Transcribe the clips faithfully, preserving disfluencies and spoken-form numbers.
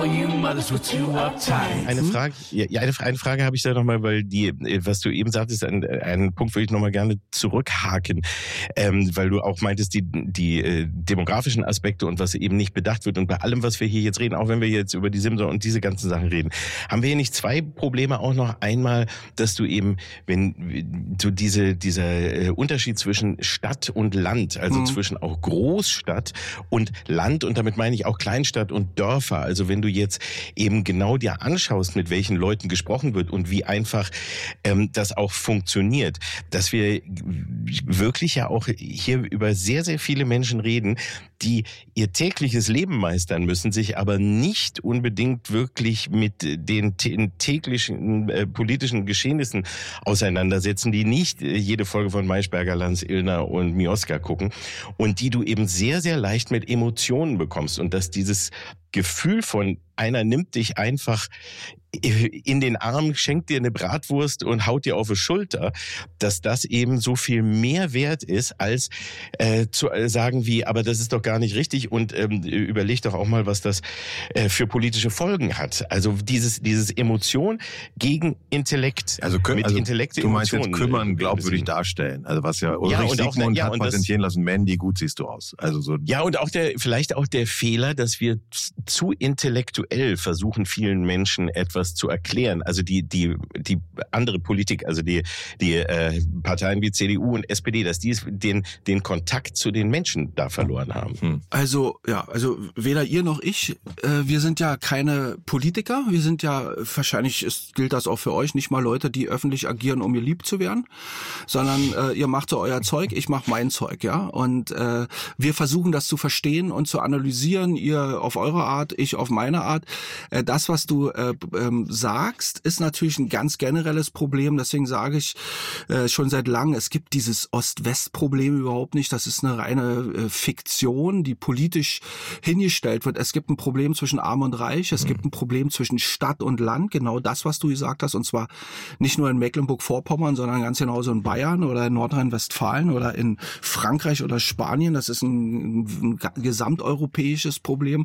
Eine Frage, ja, eine, eine Frage habe ich da nochmal, weil die, was du eben sagtest, einen, einen Punkt würde ich nochmal gerne zurückhaken, ähm, weil du auch meintest, die, die äh, demografischen Aspekte und was eben nicht bedacht wird und bei allem, was wir hier jetzt reden, auch wenn wir jetzt über die Simson und diese ganzen Sachen reden, haben wir hier nicht zwei Probleme auch noch? Einmal, dass du eben, wenn du diese, dieser äh, Unterschied zwischen Stadt und Land, also mhm. zwischen auch Großstadt und Land, und damit meine ich auch Kleinstadt und Dörfer, also wenn du jetzt eben genau dir anschaust, mit welchen Leuten gesprochen wird und wie einfach ähm, das auch funktioniert, dass wir wirklich ja auch hier über sehr, sehr viele Menschen reden, die ihr tägliches Leben meistern müssen, sich aber nicht unbedingt wirklich mit den täglichen äh, politischen Geschehnissen auseinandersetzen, die nicht äh, jede Folge von Maischberger, Lanz, Illner und Mioska gucken und die du eben sehr, sehr leicht mit Emotionen bekommst, und dass dieses Gefühl von einer nimmt dich einfach in den Arm, schenkt dir eine Bratwurst und haut dir auf die Schulter, dass das eben so viel mehr wert ist, als äh, zu sagen wie, aber das ist doch gar nicht richtig, und ähm, überleg doch auch mal, was das äh, für politische Folgen hat. Also dieses dieses Emotion gegen Intellekt. Also, können, mit also Intellekt du meinst jetzt kümmern, glaubwürdig darstellen. Also was ja Ulrich ja, und Siegmund ja, hat und patentieren lassen, Mandy, gut siehst du aus. Also so. Ja, und auch der, vielleicht auch der Fehler, dass wir zu intellektuell versuchen, vielen Menschen etwas zu erklären. Also die die die andere Politik, also die die äh, Parteien wie C D U und S P D, dass die den den Kontakt zu den Menschen da verloren haben. Hm. Also ja, also weder ihr noch ich, äh, wir sind ja keine Politiker. Wir sind ja, wahrscheinlich ist, gilt das auch für euch, nicht mal Leute, die öffentlich agieren, um geliebt zu werden, sondern äh, ihr macht so euer Zeug, ich mach mein Zeug, ja. Und äh, wir versuchen das zu verstehen und zu analysieren. Ihr auf eure Art, ich auf meine Art. Äh, das, was du äh, ähm, sagst, ist natürlich ein ganz generelles Problem. Deswegen sage ich äh, schon seit langem, es gibt dieses Ost-West-Problem überhaupt nicht. Das ist eine reine äh, Fiktion, die politisch hingestellt wird. Es gibt ein Problem zwischen Arm und Reich. Es mhm. gibt ein Problem zwischen Stadt und Land. Genau das, was du gesagt hast. Und zwar nicht nur in Mecklenburg-Vorpommern, sondern ganz genauso in Bayern oder in Nordrhein-Westfalen oder in Frankreich oder Spanien. Das ist ein, ein gesamteuropäisches Problem.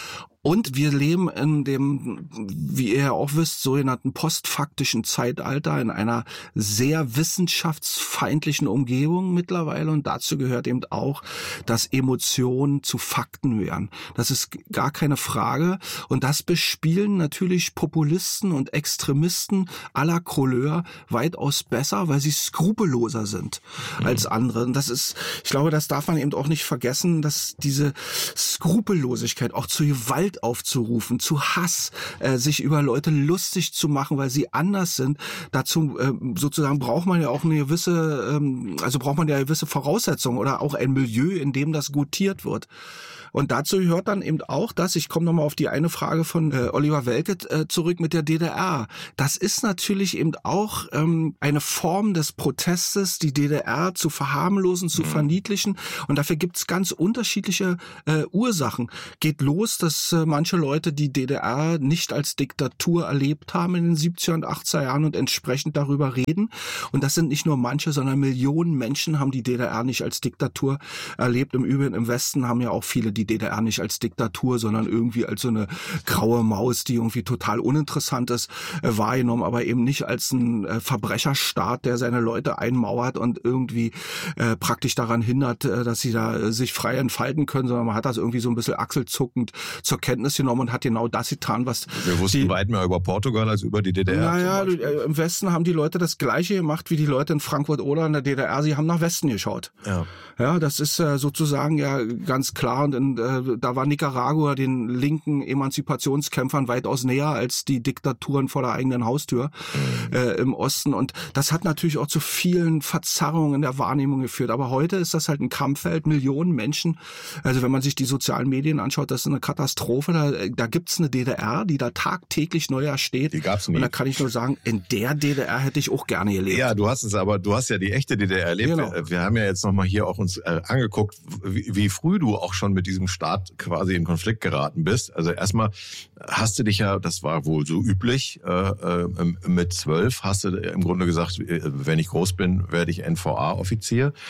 Und wir leben in dem, wie ihr ja auch wisst, sogenannten postfaktischen Zeitalter, in einer sehr wissenschaftsfeindlichen Umgebung mittlerweile. Und dazu gehört eben auch, dass Emotionen zu Fakten werden. Das ist gar keine Frage. Und das bespielen natürlich Populisten und Extremisten à la Couleur weitaus besser, weil sie skrupelloser sind mhm. als andere. Und das ist, ich glaube, das darf man eben auch nicht vergessen, dass diese Skrupellosigkeit auch zu Gewalt aufzurufen, zu Hass, äh, sich über Leute lustig zu machen, weil sie anders sind. Dazu äh, sozusagen braucht man ja auch eine gewisse, ähm, also braucht man ja gewisse Voraussetzungen oder auch ein Milieu, in dem das gutiert wird. Und dazu gehört dann eben auch das, ich komme nochmal auf die eine Frage von äh, Oliver Welke äh, zurück mit der D D R. Das ist natürlich eben auch ähm, eine Form des Protestes, die D D R zu verharmlosen, zu mhm. verniedlichen. Und dafür gibt es ganz unterschiedliche äh, Ursachen. Geht los, dass äh, manche Leute die D D R nicht als Diktatur erlebt haben in den siebziger und achtziger Jahren und entsprechend darüber reden. Und das sind nicht nur manche, sondern Millionen Menschen haben die D D R nicht als Diktatur erlebt. Im Übrigen im Westen haben ja auch viele die D D R nicht als Diktatur, sondern irgendwie als so eine graue Maus, die irgendwie total uninteressant ist, äh, wahrgenommen, aber eben nicht als ein äh, Verbrecherstaat, der seine Leute einmauert und irgendwie äh, praktisch daran hindert, äh, dass sie da äh, sich frei entfalten können, sondern man hat das irgendwie so ein bisschen achselzuckend zur Kenntnis genommen und hat genau das getan, was wir wussten die, weit mehr über Portugal als über die D D R. Naja, im Westen haben die Leute das Gleiche gemacht wie die Leute in Frankfurt oder in der D D R. Sie haben nach Westen geschaut. Ja, ja das ist äh, sozusagen ja ganz klar. Und in, äh, da war Nicaragua den linken Emanzipationskämpfern weitaus näher als die Diktaturen vor der eigenen Haustür mhm. äh, im Osten. Und das hat natürlich auch zu vielen Verzerrungen in der Wahrnehmung geführt. Aber heute ist das halt ein Kampffeld. Millionen Menschen, also wenn man sich die sozialen Medien anschaut, das ist eine Katastrophe. Da, da gibt's eine D D R, die da tagtäglich neu entsteht. Die gab's nie. Und da kann ich nur sagen, in der D D R hätte ich auch gerne gelebt. Ja, du hast es aber, du hast ja die echte D D R erlebt. Genau. Wir, wir haben ja jetzt nochmal hier auch uns äh, angeguckt, wie, wie früh du auch schon mit diesem Staat quasi in Konflikt geraten bist. Also erstmal hast du dich ja, das war wohl so üblich, äh, äh, mit zwölf hast du im Grunde gesagt, wenn ich groß bin, werde ich N V A-Offizier.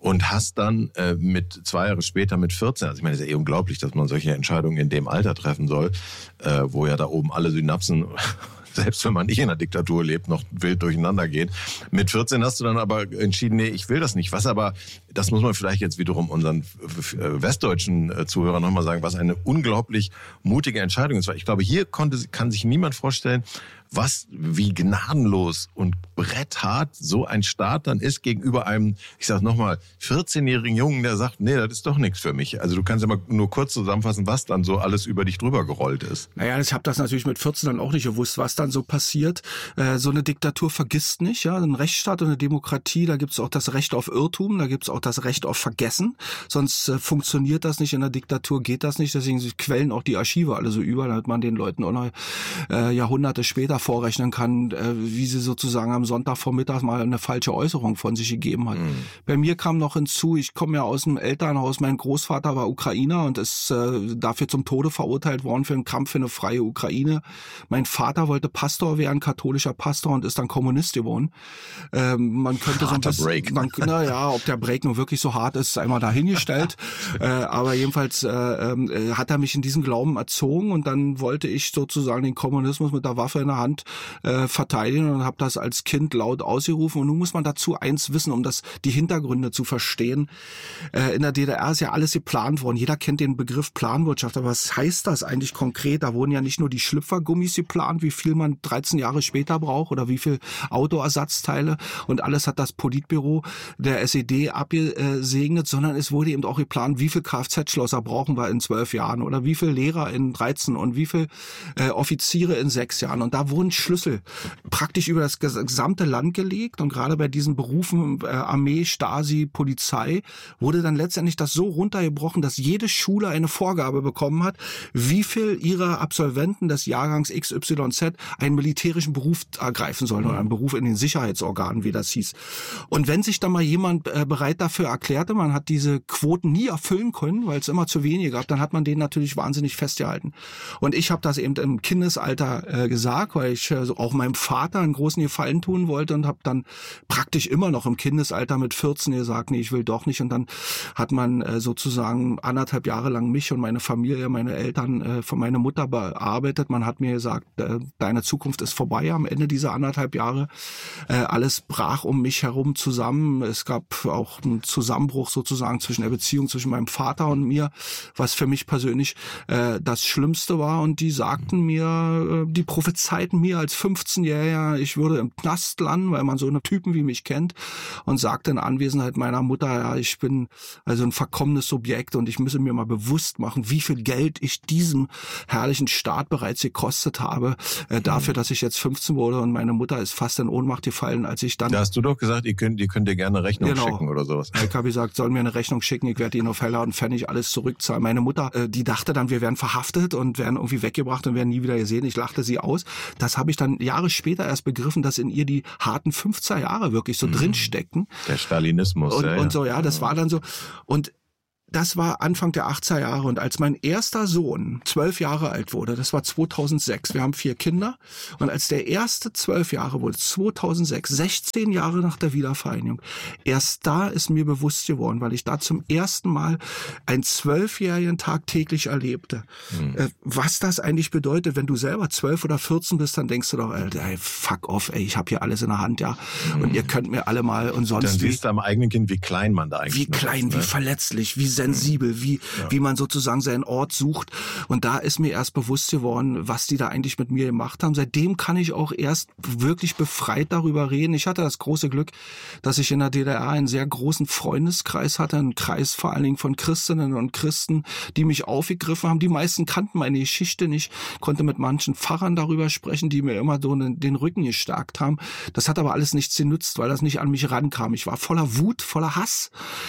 und hast dann äh, mit zwei Jahre später mit vierzehn, also ich meine, es ist ja eh unglaublich, dass man solche Entscheidungen in dem Alter treffen soll, äh, wo ja da oben alle Synapsen, selbst wenn man nicht in einer Diktatur lebt, noch wild durcheinander geht. Mit vierzehn hast du dann aber entschieden, nee, ich will das nicht. Was aber, das muss man vielleicht jetzt wiederum unseren westdeutschen Zuhörern nochmal sagen, was eine unglaublich mutige Entscheidung ist. Weil ich glaube, hier konnte, kann sich niemand vorstellen, was, wie gnadenlos und bretthart so ein Staat dann ist gegenüber einem, ich sag nochmal, vierzehnjährigen Jungen, der sagt, nee, das ist doch nichts für mich. Also du kannst ja mal nur kurz zusammenfassen, was dann so alles über dich drüber gerollt ist. Naja, ich habe das natürlich mit vierzehn dann auch nicht gewusst, was dann so passiert. Äh, so eine Diktatur vergisst nicht, ja, ein Rechtsstaat und eine Demokratie, da gibt's auch das Recht auf Irrtum, da gibt's auch das Recht auf Vergessen, sonst äh, funktioniert das nicht, in der Diktatur geht das nicht, deswegen quellen auch die Archive alle so über, damit man den Leuten auch noch äh, Jahrhunderte später vorrechnen kann, äh, wie sie sozusagen am Sonntagvormittag mal eine falsche Äußerung von sich gegeben hat. Mhm. Bei mir kam noch hinzu, ich komme ja aus dem Elternhaus, mein Großvater war Ukrainer und ist äh, dafür zum Tode verurteilt worden für einen Kampf für eine freie Ukraine. Mein Vater wollte Pastor werden, katholischer Pastor, und ist dann Kommunist geworden. Ähm, man könnte so ein bisschen, Break. Man, naja, ob der Break nur wirklich so hart ist, ist einmal dahingestellt. äh, aber jedenfalls äh, äh, hat er mich in diesem Glauben erzogen und dann wollte ich sozusagen den Kommunismus mit der Waffe in der Hand äh, verteidigen und habe das als Kind laut ausgerufen. Und nun muss man dazu eins wissen, um das die Hintergründe zu verstehen. Äh, in der D D R ist ja alles geplant worden. Jeder kennt den Begriff Planwirtschaft. Aber was heißt das eigentlich konkret? Da wurden ja nicht nur die Schlüpfergummis geplant, wie viel man dreizehn Jahre später braucht oder wie viel Autoersatzteile, und alles hat das Politbüro der S E D abgesegnet, sondern es wurde eben auch geplant, wie viel Kfz-Schlosser brauchen wir in zwölf Jahren oder wie viel Lehrer in dreizehn und wie viel äh, Offiziere in sechs Jahren. Und da wurden Schlüssel praktisch über das gesamte Land gelegt, und gerade bei diesen Berufen äh, Armee, Stasi, Polizei wurde dann letztendlich das so runtergebrochen, dass jede Schule eine Vorgabe bekommen hat, wie viel ihrer Absolventen des Jahrgangs X Y Z einen militärischen Beruf ergreifen sollen oder einen Beruf in den Sicherheitsorganen, wie das hieß. Und wenn sich dann mal jemand äh, bereit dafür erklärte, man hat diese Quoten nie erfüllen können, weil es immer zu wenige gab, dann hat man den natürlich wahnsinnig festgehalten. Und ich habe das eben im Kindesalter äh, gesagt, weil ich äh, auch meinem Vater einen großen Gefallen tun wollte und habe dann praktisch immer noch im Kindesalter mit vierzehn gesagt, nee, ich will doch nicht. Und dann hat man äh, sozusagen anderthalb Jahre lang mich und meine Familie, meine Eltern, äh, von meiner Mutter bearbeitet. Man hat mir gesagt, äh, deine Zukunft ist vorbei am Ende dieser anderthalb Jahre. Äh, alles brach um mich herum zusammen. Es gab auch einen Zusammenbruch sozusagen zwischen der Beziehung zwischen meinem Vater und mir, was für mich persönlich äh, das Schlimmste war. Und die sagten mir, äh, die prophezeiten mir als fünfzehnjähriger, ich würde im Knast landen, weil man so eine Typen wie mich kennt, und sagte in Anwesenheit meiner Mutter, ja, ich bin also ein verkommenes Subjekt und ich müsse mir mal bewusst machen, wie viel Geld ich diesem herrlichen Staat bereits gekostet habe, äh, dafür, dass ich jetzt fünfzehn wurde, und meine Mutter ist fast in Ohnmacht gefallen, als ich dann... Da hast du doch gesagt, ihr könnt, ihr könnt dir gerne eine Rechnung genau. schicken oder sowas. Ich habe gesagt, soll mir eine Rechnung schicken, ich werde ihnen auf Heller und Pfennig alles zurückzahlen. Meine Mutter, äh, die dachte dann, wir werden verhaftet und werden irgendwie weggebracht und werden nie wieder gesehen. Ich lachte sie aus. Das habe ich dann Jahre später erst begriffen, dass in ihr die harten fünfziger Jahre wirklich so mhm. drin stecken. Der Stalinismus. Und, ja, und so, ja, das war dann so. Und das war Anfang der achtziger Jahre, und als mein erster Sohn zwölf Jahre alt wurde, das war zweitausendsechs, wir haben vier Kinder, und als der erste zwölf Jahre wurde, zweitausendsechs, sechzehn Jahre nach der Wiedervereinigung, erst da ist mir bewusst geworden, weil ich da zum ersten Mal einen zwölfjährigen tagtäglich erlebte, mhm. äh, was das eigentlich bedeutet, wenn du selber zwölf oder vierzehn bist, dann denkst du doch, ey, fuck off, ey, ich habe hier alles in der Hand, ja, mhm. und ihr könnt mir alle mal und sonst dann wie. Dann siehst du am eigenen Kind, wie klein man da eigentlich Wie klein, ist, ne? Wie verletzlich, wie sensibel, wie, ja. wie man sozusagen seinen Ort sucht. Und da ist mir erst bewusst geworden, was die da eigentlich mit mir gemacht haben. Seitdem kann ich auch erst wirklich befreit darüber reden. Ich hatte das große Glück, dass ich in der D D R einen sehr großen Freundeskreis hatte, einen Kreis vor allen Dingen von Christinnen und Christen, die mich aufgegriffen haben. Die meisten kannten meine Geschichte nicht, konnte mit manchen Pfarrern darüber sprechen, die mir immer so den Rücken gestärkt haben. Das hat aber alles nichts genützt, weil das nicht an mich rankam. Ich war voller Wut, voller Hass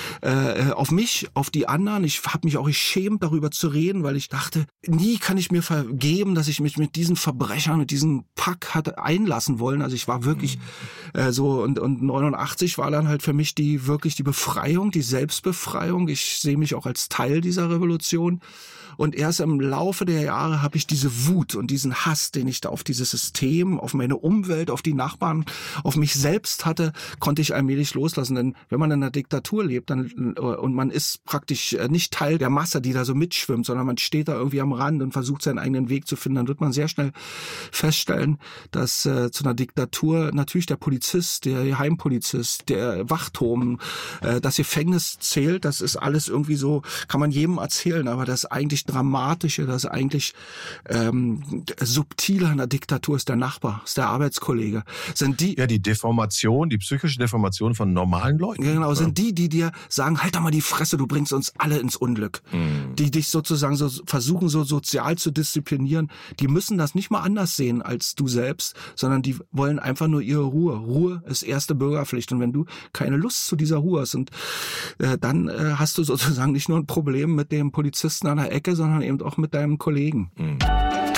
äh, auf mich, auf die anderen. Ich habe mich auch geschämt, darüber zu reden, weil ich dachte, nie kann ich mir vergeben, dass ich mich mit diesen Verbrechern, mit diesem Pack hatte einlassen wollen. Also ich war wirklich mhm. äh, so, und, und neunundachtzig war dann halt für mich die wirklich die Befreiung, die Selbstbefreiung. Ich sehe mich auch als Teil dieser Revolution. Und erst im Laufe der Jahre habe ich diese Wut und diesen Hass, den ich da auf dieses System, auf meine Umwelt, auf die Nachbarn, auf mich selbst hatte, konnte ich allmählich loslassen. Denn wenn man in einer Diktatur lebt dann, und man ist praktisch nicht Teil der Masse, die da so mitschwimmt, sondern man steht da irgendwie am Rand und versucht seinen eigenen Weg zu finden, dann wird man sehr schnell feststellen, dass äh, zu einer Diktatur natürlich der Polizist, der Geheimpolizist, der Wachturm, äh, das Gefängnis zählt. Das ist alles irgendwie so, kann man jedem erzählen, aber das eigentlich Dramatische, das eigentlich ähm, Subtile an der Diktatur ist der Nachbar, ist der Arbeitskollege. Sind die ja die Deformation, die psychische Deformation von normalen Leuten. Genau, ja. sind die, die dir sagen, halt doch mal die Fresse, du bringst uns alle ins Unglück. Mhm. Die dich sozusagen so versuchen, so sozial zu disziplinieren. Die müssen das nicht mal anders sehen als du selbst, sondern die wollen einfach nur ihre Ruhe. Ruhe ist erste Bürgerpflicht. Und wenn du keine Lust zu dieser Ruhe hast, und äh, dann äh, hast du sozusagen nicht nur ein Problem mit dem Polizisten an der Ecke, sondern eben auch mit deinem Kollegen. Mhm.